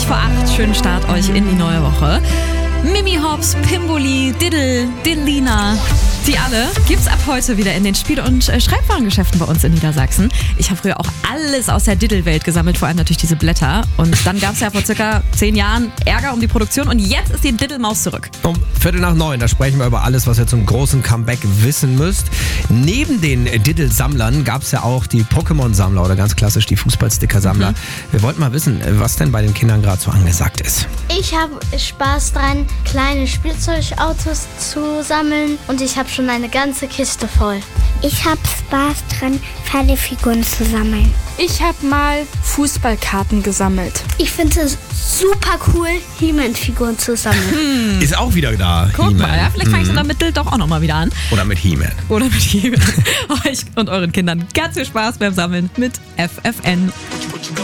vor 8. Schönen Start euch in die neue Woche. Mimi Hops, Pimboli, Diddle, Dillina, die alle gibt's ab heute wieder in den Spiel- und Schreibwarengeschäften bei uns in Niedersachsen. Ich habe früher auch alles aus der Diddle-Welt gesammelt, vor allem natürlich diese Blätter. Und dann gab's ja vor circa 10 Jahren Ärger um die Produktion und jetzt ist die Diddle-Maus zurück. Um 8:45, da sprechen wir über alles, was ihr zum großen Comeback wissen müsst. Neben den Diddle-Sammlern gab's ja auch die Pokémon-Sammler oder ganz klassisch die Fußballsticker-Sammler. Wir wollten mal wissen, was denn bei den Kindern gerade so angesagt ist. Ich habe Spaß dran, kleine Spielzeugautos zu sammeln und ich habe schon eine ganze Kiste voll. Ich habe Spaß dran, Pferdefiguren zu sammeln. Ich habe mal Fußballkarten gesammelt. Ich finde es super cool, He-Man-Figuren zu sammeln. Ist auch wieder da. Guck He-Man. mal, ja, vielleicht fange ich dann mit Diddle doch auch nochmal wieder an. Oder mit He-Man. Oder mit He-Man. Euch und euren Kindern ganz viel Spaß beim Sammeln mit FFN.